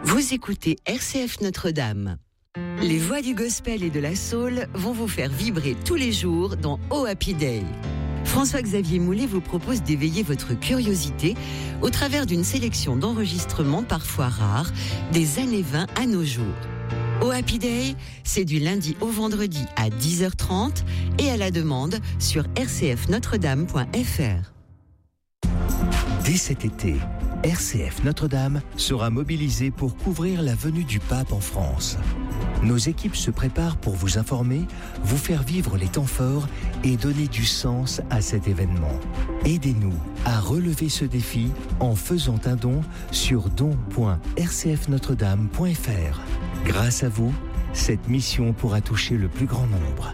Vous écoutez RCF Notre-Dame. Les voix du gospel et de la soul vont vous faire vibrer tous les jours dans Oh Happy Day. François-Xavier Moulet vous propose d'éveiller votre curiosité au travers d'une sélection d'enregistrements parfois rares des années 20 à nos jours. Oh Happy Day, c'est du lundi au vendredi à 10h30 et à la demande sur rcfnotredame.fr. Dès cet été, RCF Notre-Dame sera mobilisée pour couvrir la venue du pape en France. Nos équipes se préparent pour vous informer, vous faire vivre les temps forts et donner du sens à cet événement. Aidez-nous à relever ce défi en faisant un don sur don.rcfnotredame.fr. Grâce à vous, cette mission pourra toucher le plus grand nombre.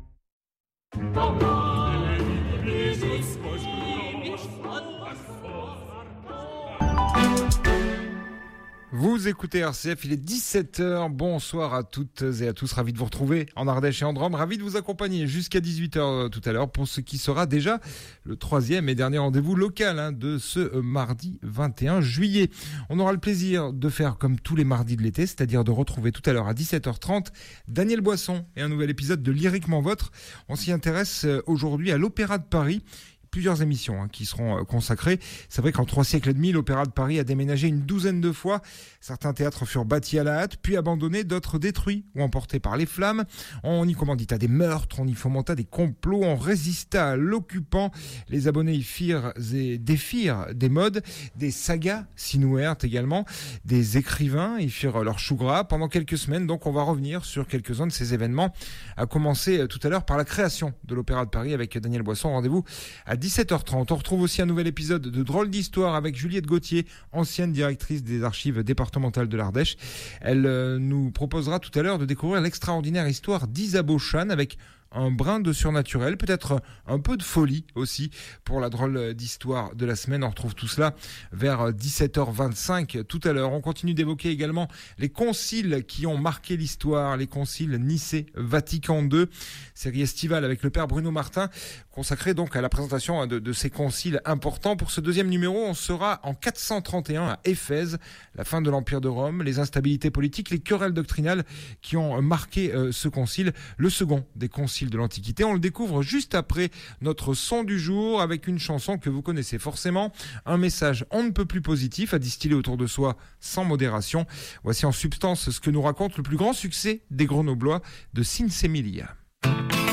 Vous écoutez RCF, il est 17h, bonsoir à toutes et à tous, ravi de vous retrouver en Ardèche et en Drôme, ravi de vous accompagner jusqu'à 18h tout à l'heure pour ce qui sera déjà le troisième et dernier rendez-vous local de ce mardi 21 juillet. On aura le plaisir de faire comme tous les mardis de l'été, c'est-à-dire de retrouver tout à l'heure à 17h30 Daniel Boisson et un nouvel épisode de Lyriquement Votre. On s'y intéresse aujourd'hui à l'Opéra de Paris. Plusieurs émissions qui seront consacrées. C'est vrai qu'en 3 siècles et demi, l'Opéra de Paris a déménagé une douzaine de fois. Certains théâtres furent bâtis à la hâte, puis abandonnés, d'autres détruits ou emportés par les flammes. On y commandita des meurtres, on y fomenta des complots, on résista à l'occupant. Les abonnés y firent et défirent des modes, des sagas s'y nouèrent également, des écrivains y firent leur chou gras. Pendant quelques semaines, donc, on va revenir sur quelques-uns de ces événements, à commencer tout à l'heure par la création de l'Opéra de Paris avec Daniel Boisson. Rendez-vous à 17h30. On retrouve aussi un nouvel épisode de Drôles d'Histoire avec Juliette Gauthier, ancienne directrice des archives départementales de l'Ardèche. Elle nous proposera tout à l'heure de découvrir l'extraordinaire histoire d'Isabeau Chan avec un brin de surnaturel, peut-être un peu de folie aussi pour la drôle d'histoire de la semaine. On retrouve tout cela vers 17h25 tout à l'heure. On continue d'évoquer également les conciles qui ont marqué l'histoire, les conciles Nicée, Vatican II, série estivale avec le père Bruno Martin, consacrée donc à la présentation de ces conciles importants. Pour ce deuxième numéro, on sera en 431 à Éphèse, la fin de l'Empire de Rome, les instabilités politiques, les querelles doctrinales qui ont marqué ce concile, le second des conciles de l'Antiquité. On le découvre juste après notre son du jour avec une chanson que vous connaissez forcément, un message on ne peut plus positif à distiller autour de soi sans modération. Voici en substance ce que nous raconte le plus grand succès des Grenoblois de Sinsemilia.